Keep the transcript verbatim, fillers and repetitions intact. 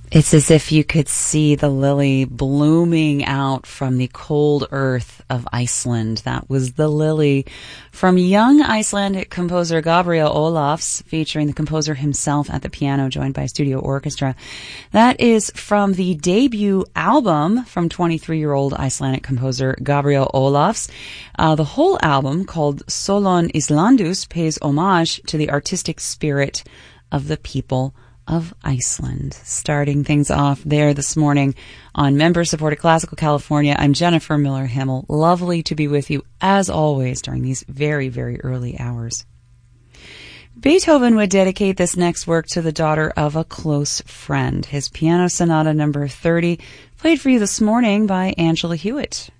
It's as if you could see the lily blooming out from the cold earth of Iceland. That was the lily from young Icelandic composer Gabriel Olafs, featuring the composer himself at the piano, joined by a studio orchestra. That is from the debut album from twenty-three-year-old Icelandic composer Gabriel Olafs. Uh, the whole album, called Solon Islandus, pays homage to the artistic spirit of the people of Iceland. Starting things off there this morning on member-supported Classical California, I'm Jennifer Miller-Himmel. Lovely to be with you, as always, during these very, very early hours. Beethoven would dedicate this next work to the daughter of a close friend. His Piano Sonata number thirty, played for you this morning by Angela Hewitt.